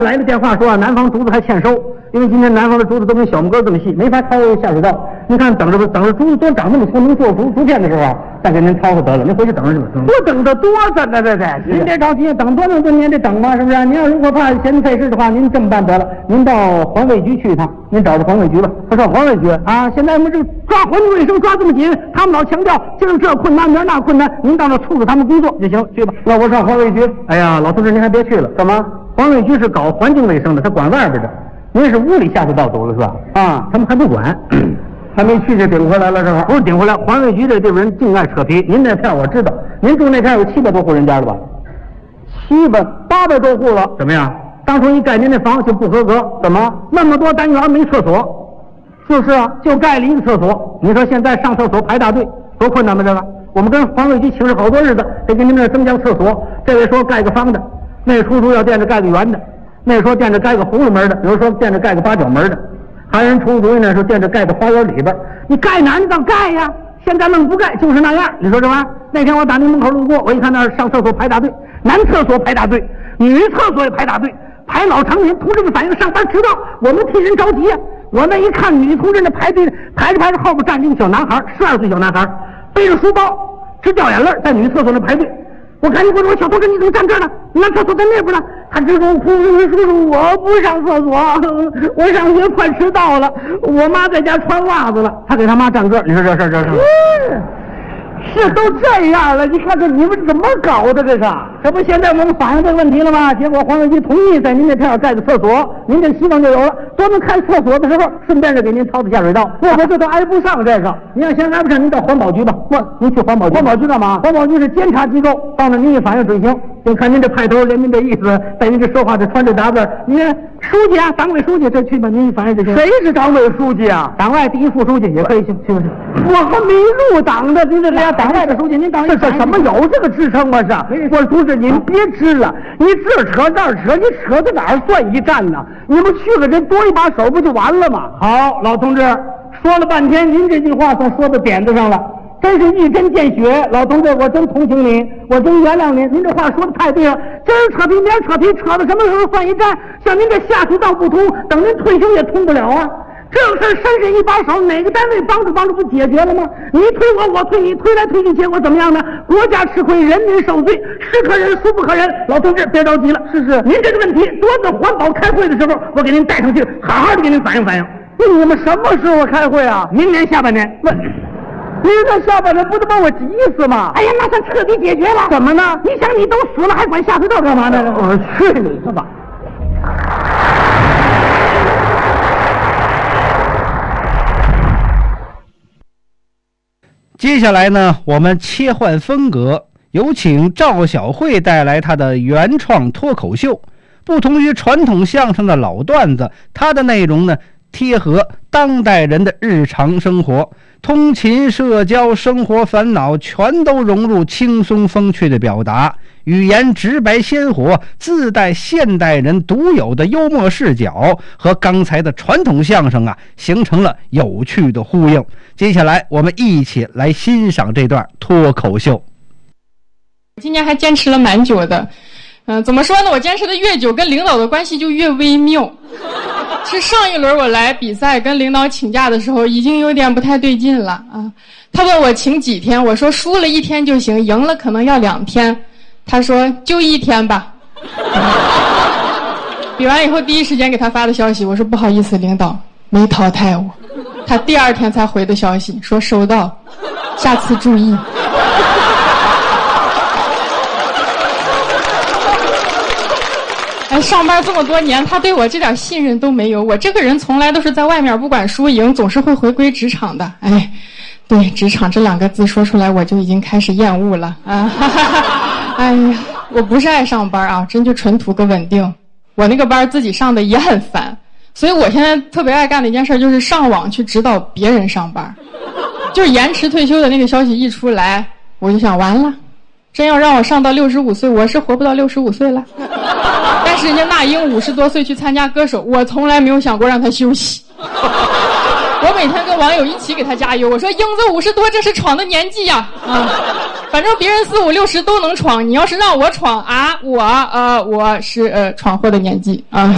来的电话说南方竹子还欠收，因为今天南方的竹子都跟小木棍这么细，没法掏下水道。您看等着竹子多长那么粗，能做竹片的时候，再给您掏就得了。您回去等着去吧。 我等着多着呢，这您别着急，等多长时间您得等吧，是不是？您要如果怕嫌费事的话，您这么办得了，您到环卫局去一趟，您找着环卫局吧。 他说环卫局啊，现在我们这抓环境卫生抓这么紧，他们老强调今儿这困难明儿那困难，您到那促使他们工作就行，去吧。 那我上环卫局。 哎呀，老同志您还别去了， 干嘛？ 环卫局是搞环境卫生的，他管外边的。您是屋里下水道堵了是吧？ 啊， 他们还不管， 还没去就顶回来了，这会儿不是顶回来。环卫局这地方人净爱扯皮。您那片我知道，您住那片有700多户人家了吧 ？800多户了。 怎么样？当初一盖您那房就不合格，怎么？那么多单元没厕所？ 就是啊， 就盖了一个厕所。你说现在上厕所排大队，多困难吗？这个，我们跟环卫局请示好多日子，得给您那增加厕所。这位说盖个方的，那位出租要惦着盖个圆的。那说惦着盖个葫芦门的，有人说惦着盖个八角门的，还有人出主意呢，说惦着盖在花园里边。你盖哪儿你倒盖呀？现在愣不盖，就是那样。你说这玩意儿？那天我打您门口路过，我一看那儿上厕所排大队，男厕所排大队，女厕所也排大队，排老长年。同志们反映上班迟到，我们替人着急呀。我那一看女同志那排队排着后边站着一个小男孩，12岁小男孩，背着书包，直掉眼泪，在女厕所那排队。我赶紧过去，我小同志你怎么站这儿呢？男厕所在那边呢。他直说：“叔叔，我不上厕所，我上学快迟到了，我妈在家穿袜子了。”他给他妈站这儿，你说这事儿是都这样了，你看看你们怎么搞的？ 这不现在我们反映这个问题了吗？结果环卫局同意在您这片盖个厕所，您这希望就有了。多能开厕所的时候，顺便就给您掏的下水道。 我这都挨不上这个。 您要嫌挨不上，您到环保局吧。您去环保局。 环保局干嘛？ 环保局是监察机构，到那您一反映准行。就看您这派头，连您这意思，带您这说话这穿这打扮，您书记啊，党委书记这去吧，您一反映就行。 谁是党委书记啊？ 党外第1副书记也可以去。 我还没入党呢，您这俩党外的书记，您党这什么有这个职称吗？我同志您别支了，你这扯那扯，你扯到哪儿算一站呢？你们去个人多一把手不就完了吗？ 好，老同志说了半天，您这句话算说到点子上了，真是一针见血。老同志，我真同情您，我真原谅您。您这话说的太对了，今儿扯皮明儿扯皮，扯到什么时候算一站？像您这下水道不通，等您退休也通不了啊。这个事伸伸一把手，哪个单位帮助不解决了吗？你推我，我推你，推来推去，结果怎么样呢？国家吃亏，人民受罪，是可忍，孰不可忍。老同志别着急了， 是您这个问题，多次环保开会的时候，我给您带上去，好好的给您反映反映。 你们什么时候开会啊？ 明年下半年。 您这下半年不得把我急死吗？ 哎呀，那算彻底解决了。 怎么呢？ 你想你都死了，还管下水道干嘛呢？ 我去你的吧！ 接下来呢，我们切换风格，有请赵小慧带来她的原创脱口秀。不同于传统相声的老段子，它的内容呢贴合当代人的日常生活，通勤、社交、生活烦恼全都融入轻松风趣的表达，语言直白鲜活，自带现代人独有的幽默视角，和刚才的传统相声形成了有趣的呼应。接下来我们一起来欣赏这段脱口秀。 今年还坚持了蛮久的，怎么说呢？我坚持的越久，跟领导的关系就越微妙。是上一轮我来比赛跟领导请假的时候，已经有点不太对劲了啊。他问我请几天，我说输了1天就行，赢了可能要2天。他说就1天吧。比完以后第一时间给他发的消息，我说不好意思，领导没淘汰我。他第2天才回的消息，说收到，下次注意。上班这么多年，他对我这点信任都没有。我这个人从来都是在外面不管输赢，总是会回归职场的。对，职场这2个字说出来，我就已经开始厌恶了啊！哎呀，我不是爱上班啊，真就纯图个稳定。我那个班自己上的也很烦，所以我现在特别爱干的一件事就是上网去指导别人上班。就是延迟退休的那个消息一出来，我就想完了，真要让我上到65岁，我是活不到65岁了。但是人家那英50多岁去参加歌手，我从来没有想过让他休息。我每天跟网友一起给他加油，我说英子50多这是闯的年纪呀，反正别人45、60都能闯，你要是让我闯啊，我是闯祸的年纪啊。